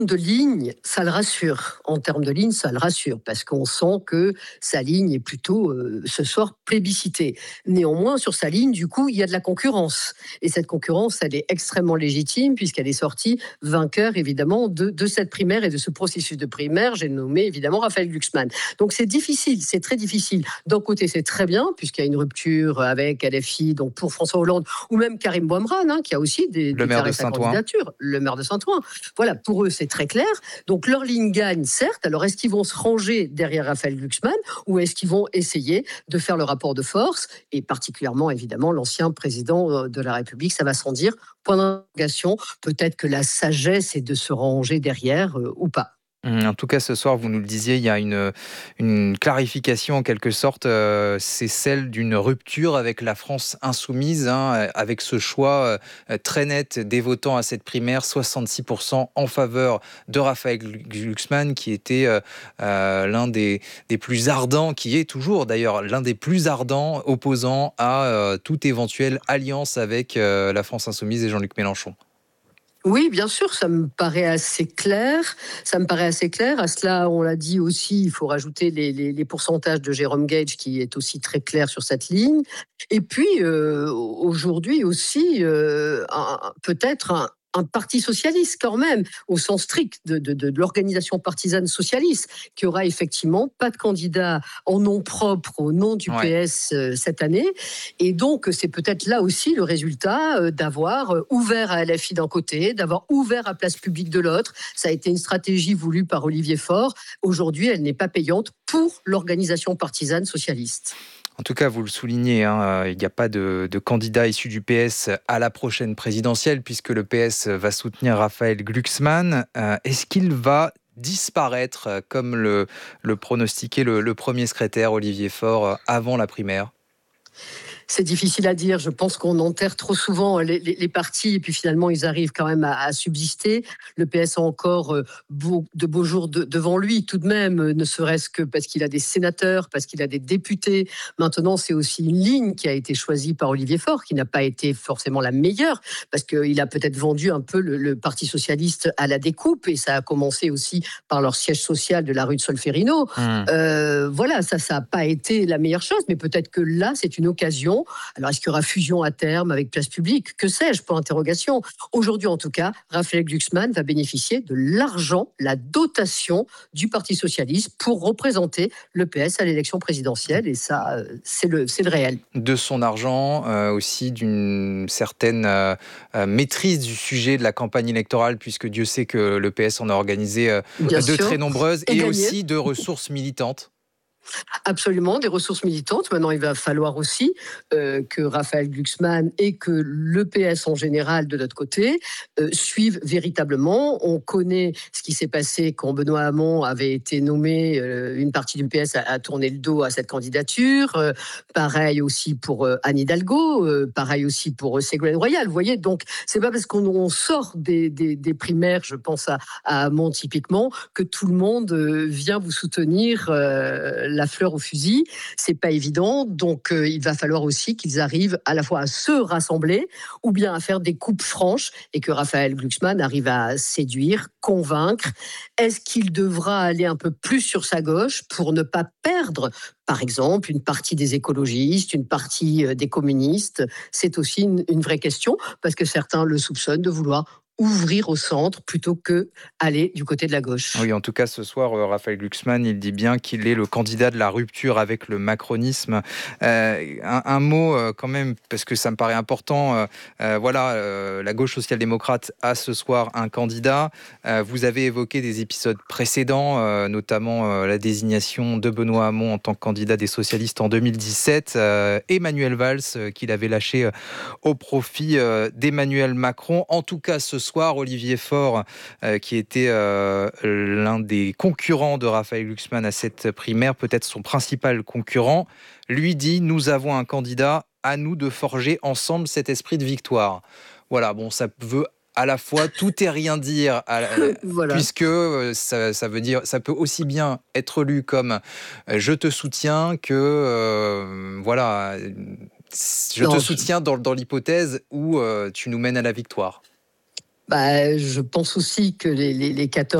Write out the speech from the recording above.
de ligne, ça le rassure. En termes de ligne, ça le rassure, parce qu'on sent que sa ligne est plutôt, ce soir, plébiscitée. Néanmoins, sur sa ligne, du coup, il y a de la concurrence. Et cette concurrence, elle est extrêmement légitime, puisqu'elle est sortie vainqueur, évidemment, de cette primaire et de ce processus de primaire. J'ai nommé, évidemment, Raphaël Glucksmann. Donc, c'est difficile, c'est très difficile. D'un côté, c'est très bien, puisqu'il y a une rupture avec LFI, donc pour François Hollande, ou même Karim Bouamrane, qui a aussi Le maire de déclaré sa Saint-Ouen. candidature, le maire de Saint-Ouen. Voilà, pour eux, c'est très clair. Donc leur ligne gagne, certes. Alors est-ce qu'ils vont se ranger derrière Raphaël Glucksmann ou est-ce qu'ils vont essayer de faire le rapport de force? Et particulièrement, évidemment, l'ancien président de la République, ça va sans dire. Point d'interrogation. Peut-être que la sagesse est de se ranger derrière ou pas. En tout cas, ce soir, vous nous le disiez, il y a une clarification en quelque sorte. C'est celle d'une rupture avec la France insoumise, avec ce choix très net des votants à cette primaire, 66% en faveur de Raphaël Glucksmann, qui était l'un des plus ardents, qui est toujours d'ailleurs l'un des plus ardents opposants à toute éventuelle alliance avec la France insoumise et Jean-Luc Mélenchon. Oui, bien sûr, ça me paraît assez clair. Ça me paraît assez clair. À cela, on l'a dit aussi, il faut rajouter les pourcentages de Jérôme Gage, qui est aussi très clair sur cette ligne. Et puis, aujourd'hui aussi, peut-être un parti socialiste quand même, au sens strict de l'organisation partisane socialiste, qui aura effectivement pas de candidat en nom propre au nom du Ouais. PS cette année. Et donc, c'est peut-être là aussi le résultat d'avoir ouvert à LFI d'un côté, d'avoir ouvert à Place Publique de l'autre. Ça a été une stratégie voulue par Olivier Faure. Aujourd'hui, elle n'est pas payante pour l'organisation partisane socialiste. En tout cas, vous le soulignez, il n'y a pas de candidat issu du PS à la prochaine présidentielle, puisque le PS va soutenir Raphaël Glucksmann. Est-ce qu'il va disparaître, comme le pronostiquait le premier secrétaire Olivier Faure avant la primaire ? C'est difficile à dire. Je pense qu'on enterre trop souvent les partis et puis finalement ils arrivent quand même à subsister. Le PS a encore de beaux jours devant lui tout de même, ne serait-ce que parce qu'il a des sénateurs, parce qu'il a des députés. Maintenant, c'est aussi une ligne qui a été choisie par Olivier Faure, qui n'a pas été forcément la meilleure, parce qu'il a peut-être vendu un peu le Parti socialiste à la découpe, et ça a commencé aussi par leur siège social de la rue de Solferino. Voilà, ça n'a pas été la meilleure chose, mais peut-être que là, c'est une occasion. Alors, est-ce qu'il y aura fusion à terme avec Place Publique? Que sais-je, pour interrogation. Aujourd'hui, en tout cas, Raphaël Glucksmann va bénéficier de l'argent, la dotation du Parti socialiste pour représenter le PS à l'élection présidentielle. Et ça, c'est le réel. De son argent, aussi d'une certaine maîtrise du sujet de la campagne électorale, puisque Dieu sait que le PS en a organisé Bien de sûr. très nombreuses, et Et gagner. aussi de ressources militantes. Absolument, des ressources militantes. Maintenant, il va falloir aussi que Raphaël Glucksmann et que le PS en général, de notre côté, suivent véritablement. On connaît ce qui s'est passé quand Benoît Hamon avait été nommé. Une partie du PS a tourné le dos à cette candidature. Pareil aussi pour Anne Hidalgo. Pareil aussi pour Ségolène Royal. Vous voyez, donc c'est pas parce qu'on sort des primaires, je pense à Hamon typiquement, que tout le monde vient vous soutenir la fleur au fusil. C'est pas évident, donc il va falloir aussi qu'ils arrivent à la fois à se rassembler ou bien à faire des coupes franches, et que Raphaël Glucksmann arrive à séduire, convaincre. Est-ce qu'il devra aller un peu plus sur sa gauche pour ne pas perdre, par exemple, une partie des écologistes, une partie des communistes? C'est aussi une vraie question, parce que certains le soupçonnent de vouloir ouvrir au centre plutôt que aller du côté de la gauche. Oui, en tout cas, ce soir, Raphaël Glucksmann, il dit bien qu'il est le candidat de la rupture avec le macronisme. Un mot quand même, parce que ça me paraît important. La gauche social-démocrate a ce soir un candidat. Vous avez évoqué des épisodes précédents, notamment la désignation de Benoît Hamon en tant que candidat des socialistes en 2017. Emmanuel Valls, qu'il avait lâché au profit d'Emmanuel Macron. En tout cas, ce soir, Olivier Faure, qui était l'un des concurrents de Raphaël Glucksmann à cette primaire, peut-être son principal concurrent, lui dit « Nous avons un candidat, à nous de forger ensemble cet esprit de victoire ». Voilà, bon, ça veut à la fois tout et rien dire, Voilà. puisque ça veut dire, ça peut aussi bien être lu comme je te soutiens que je te Non, soutiens dans l'hypothèse où tu nous mènes à la victoire. Bah, je pense aussi que les 14